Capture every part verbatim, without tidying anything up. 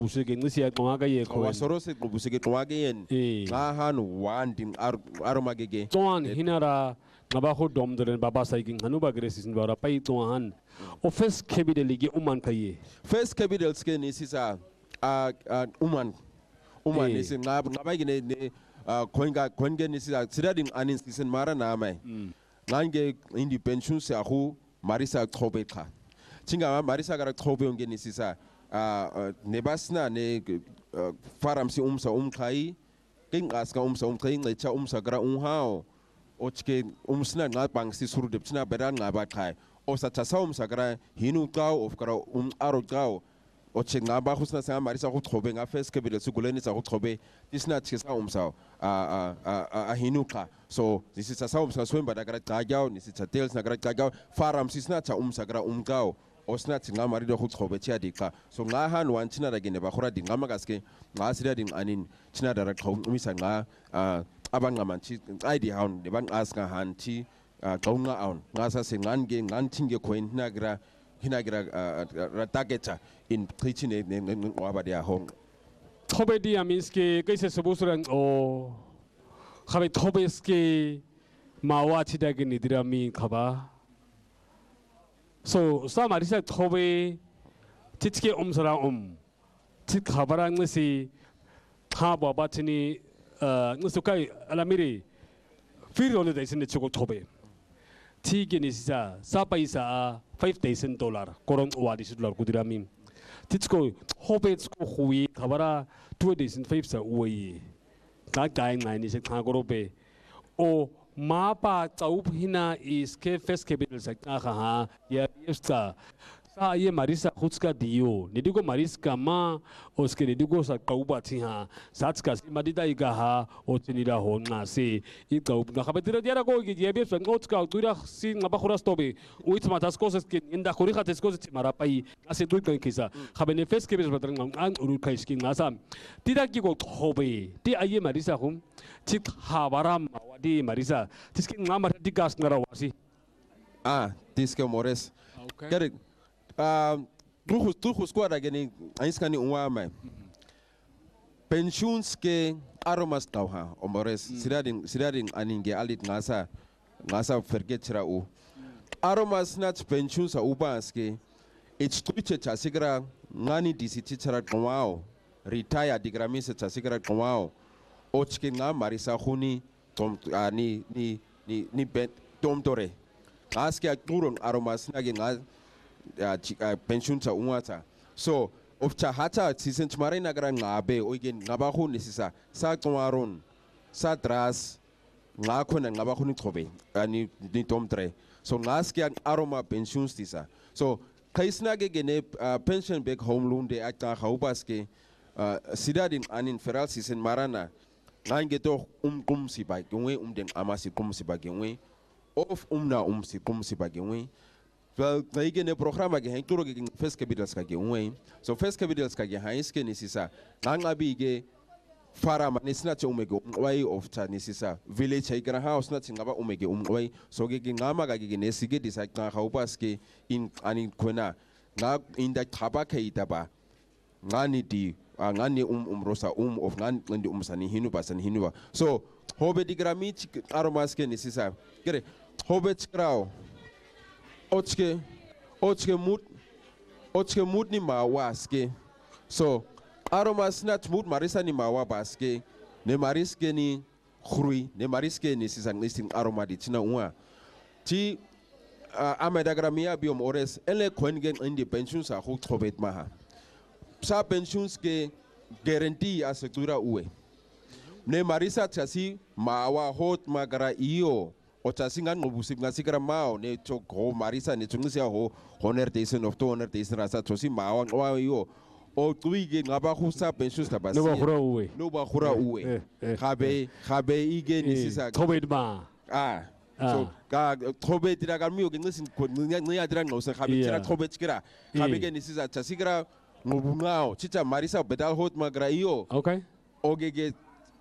buseke ngisi yaqonga ye Wa ko sorose buseke qwake yen. Xa han wan ding aroma gege. ton hinara ngaba ho dom dren baba sai king hanu ba gresis bara pai ton o first capital ligi uman kaye First capital ske ni sisa a uman uman ni sin ngaba ngaba gine ne koinga koinga ni sisa sirading anin sisen mara na mai. Ngange indi pension se ahu Marisa Trobeka. Tinga Marisa gara trobe onge ni sisa nebasna ne faram si umsa umkai king aska umsa umkai ngecha umsa gara unhao ochke umsna nga bang si suru depsna beran nga ba kai o sa tasa umsa gara hinu kau of gara um aro kau oche nga ba khusna sa Marisa ho trobe nga first capital su guleni sa ho trobe disna tsa umsa a a a hinu ka so this is sa umsa swemba da gara tagau ni si tels na gara tagau faram si sna tsa umsa gara umkau osna tinga marido ho trobe tia dika so nga han wan tina da gene ba khura dinga magaske nga sira ding anin tina da ra umisa nga abangamanthi ayidi haun ne ban aska hanti qaunga aun ngasa se ngange ngantinge coin nagra hinagra ratageta in prichine ne ngwaba dia hong thobe dia means ke kaise subusran o khabe thobe ske mawa chida ge nidira mi khaba so sa marisa thobe titke umsara um tit khabara ngsi ha baba chini ngsukai alamiri firone da isne chugo thobe tigeni sisa sa paisa five thousand dollar koron wadi dollar kudirami titsko hobe tsko hui khabara two thousand five sa uyi ka kai ngai ni se khagorobe o mapa chaup hina is ke first capital sa ka ha ya yesta sa ye Marisa khutska dio nidigo Mariska ma oske nidigo sa kauba thi ha satska si madida iga ha o tinira ho nga se I kaup na khabetira diara go gi ye be sa ngotska tuira si ngaba khoras tobe uit matas koses ke inda khori khates koses mara pai ase tu kan kisa khabene first capital badran ang uru khais ki ngasa tida ki go thobe ti aye Marisa hum chik ha baram wadi Marisa tiski ngamar digas ngara wasi ah tiske mores okay Um, trucos trucos quadra geni ainskani unwama pensions ke aromas tauha omores sirading sirading aninge alit ngasa ngasa forgetira u aromas nat pensions a ubaske it's tuche cha sigra ngani disiti chara kwao retire digramise cha sigra kwao ochke nga Marisa khuni tom ani ni ni ni bet tom tore aske akturon aromas nage nga pension ta unwata so of cha hata season tomorrow nagara ngabe oigen ngaba khu nisisa sa twaron sa tras ngakho na ngaba khu ni thobe ani ni tomtre so ngaski aroma pensions tisa so kaisna ge gene pension back home loan de ata khaubaske sidadin anin feral season marana ngange to um kum si ba gwe um den amasi kum si ba gwe of umna um si kum si ba gwe well like ne programa ge hen turo ge first capitals ka ge unwe so first capitals ka ge hais ke nisisa nganga bi ge fara ma nisina che umege umwai of ta nisisa village higara house na ngaba umege umwai so ge ge ngama ga ge ne sige disa ka haubaske in ani kwena nga inda khaba ke itaba ngani di ngani um umrosa um of ngani ndi umsani hinu basani hinu so hobe digrami aromaske nisisa gere hobe tskrao Otske, otske mut, otske mut ni mawaske. So, aromas nat mut Marisa ni mawabaske. Ne mariske ni khuri, ne mariske ni sisang listing aroma di tina unwa. Ti amedagramia biom ores ele kwengen indi pensions a hu trobet maha. Sa pensions ke guarantee a sektura uwe. Ne Marisa tasi mawa hot magara iyo. O tasingan ngobusip ngasikara mao ne chok ho Marisa ne chungsia ho honor station of two hundred station rasa tosi mao wa yo o tuige ngaba khusa pensions tabasi no ba khura uwe no ba khura uwe khabe khabe ige ni sisa thobe ma ah so ka thobe tira garmi oge ngisin ngiya tira ngosa khabe tira thobe chikira khabe ge ni sisa chasikira ngobungao chicha Marisa bedal hot magra iyo okay oge ge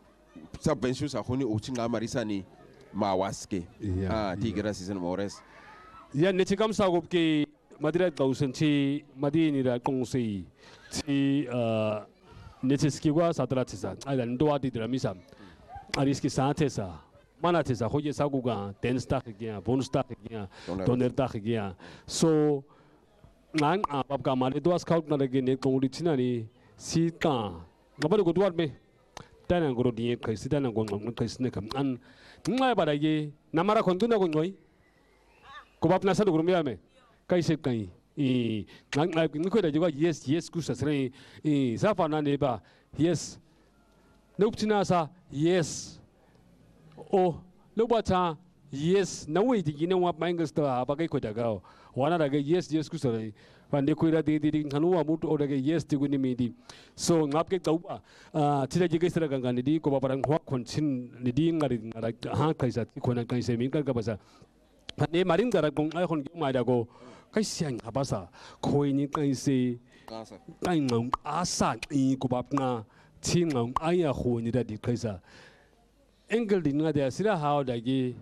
sa pensions a khoni uchinga Marisa ni mawaske ah tigra season mores ya ne chikam sagop ke Madira Dawsanti, Madinira Kongsi, Ti Netiskiwa Satratisa, I don't do what did Ramisa, Ariski Santesa, Manatesa, Hoya Saguga, ten stack again, bone stack again, Donner Dach again. So, Nang Abka Marido scout not again, Konditinani, Sika, nobody could what me. Then I'm going to the Sidan and Gon Snake and my badaye, Namara Contuna Gonoi. Kobapna Sadu Grumiame, Kaisek Kai, E. Nang yes, yes, Kusas, E. Zafana neighbor, yes. Noptinasa, yes. Oh, Lobata, yes. No way, you know what Mangus to Abakakodago. One other yes, yes, Kusari. When they could have did Kanua Mut or yes, the Winnie. So, Napke Tauba, Tilajigasagandi, Kobaran Hawkon, the Dean, like Hankaisa, Konakai, Minka Kabasa. Ne marinda ra kong ai hon ma da go kai siang habasa khoi ni kai se kai ngam asa i ko bap na thi ngam ai ya ho ni da di kai sa engel din nga da sira how da gi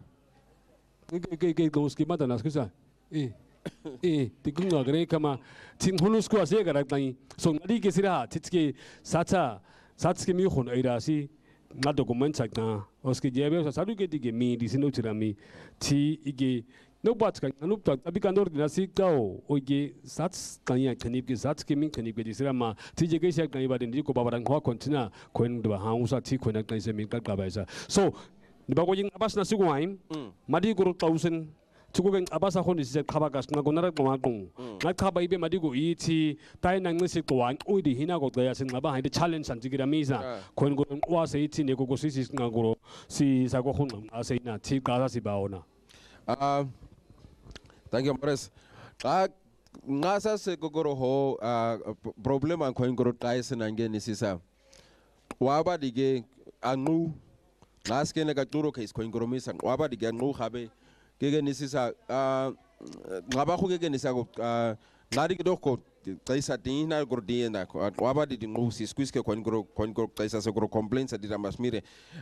ke ke go ski ma da nas kisa e e ti kung ga gre kama tin honus ko ase ga ra tai so ngadi ke sira titske sacha satske mi hon ai ra si na document sakna oske jebe sa sadu ke dige mi di sino tirami ti ige no bat kan anu tak abi kanor dina si kao oge sats kanya kanip ke sats ke min kanip ke disira ma ti je ke sak kan ibadin di ko babarang ho kontina koen do ha usa ti koen kan se min ka ka baisa so ni ba ko jing abas na sigo aim madi guru thousand Tugo abasa hon is kabagas na gonara gong na kaba ibe madigo iti tai nang nisi ko an udi hina go daya sin ngaba hinde challenge san tigira misa kon go wa se iti ne go go si sis ngagoro si sa go hon ase na ti gaza si baona ah thank you Morris ah ngasa se go go ho problem an kon go tai sin ange ni sisa wa ba dige anu ngaske ne ga turo ke is kon go misa wa ba dige anu habe Gegen Nisisa, Nabahu gegen Nisago, Nadi Doko, Taisa Dina Gordina, Waba did move his Quiske Congo, Congo, Taisa Sogro complaints at Damasmire.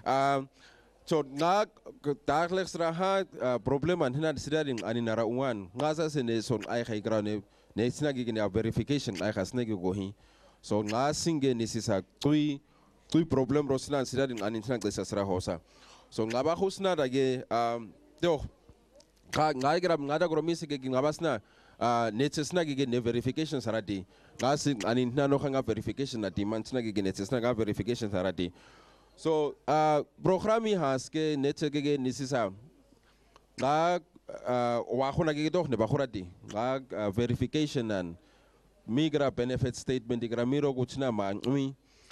So now, Darklex Raha, problem and Hina Siding and in Arawan, Nazas and Son I Grane, Nesnagin verification, I has Negi Gohi. So now singing Nisisa, three, three problem Rosna Siding and Internet Sasrahosa. So Nabahusna again, um, though. Ngai grab ngada gromisi ke ngabasna netesna ke ne verification sarati ngasi anin nano khanga verification na dimansna ke netesna ga verification sarati so programi has ke netse ke nisisa ga wa khona ke doch ne ba khurati ga verification and migra benefit statement igramiro kuchna ma ngwi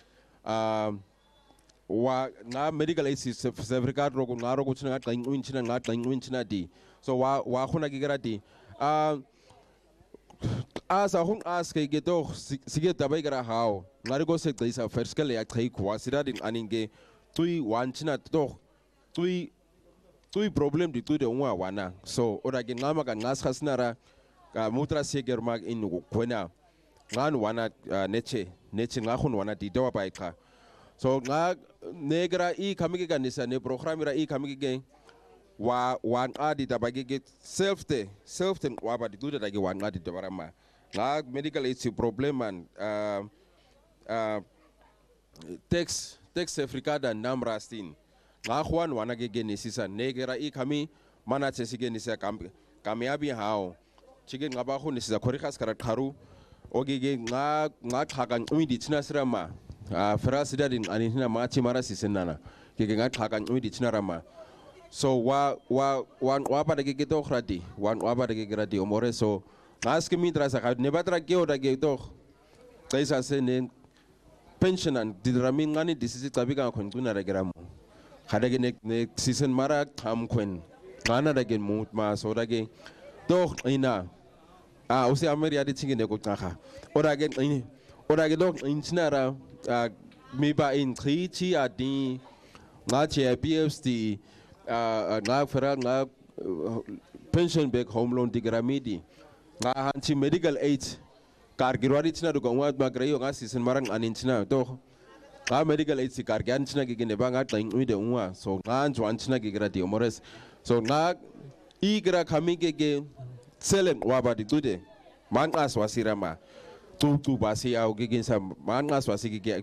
wa na medical aid certificate ro ngaro kuchna ga ngwi china nga ngwi china di so wa wa khona ke grati uh asa hun ask ke to sige tabai gra hao ngari go se tisa first kale ya khai kwa siradin aninge tui wanchina to tui tui problem di tui de wa wana so ora ge ngama ka ngas khasnara ka mutra seger mag in go kwena ngan wana neche neche ngakhun wana di dawa bai kha so nga negra I kamike kanisa ne programira I kamike wa wan adi tabagi self te self te wa ba ditu da ge wan adi tabarama nga medical aid problem and uh uh text text africada namra stin nga khwan wana ge ge nisisa negera I kami mana tsesi ge nisa kam kami abi hao chige ngaba khu nisisa khori khas kara kharu oge ge nga nga khakan undi chinasrama a frasidadin anina machi mara sisenana ge ge nga khakan undi chinarama so wa wa wan wa ba de ge to khrati wan wa ba de ge grati omore so ngaske mi drasa ka ne batra ge o da ge to kaisa se ne pension and didramin ngani disisi tabika kon tuna da gram khada ge ne season mara tham kwen kana da ge mu ma so da ge to ina a usi ameri adi tingi ne ko taka ora ge ini ora ge dok intinara mi ba in three chi adi nga che P F C Uh, nga fera nga pension back home loan digramidi nga hanchi medical aid kar girwari china do gwa magrayo nga season marang anin china to nga medical aid si kar gan china gi ne ba nga tling wi de unwa so nga jwan china gi grati omores so nga I gra khami ge ge selen wa ba di tude manqas wasirama tu tu basi au gigin sa manqas wasi gigi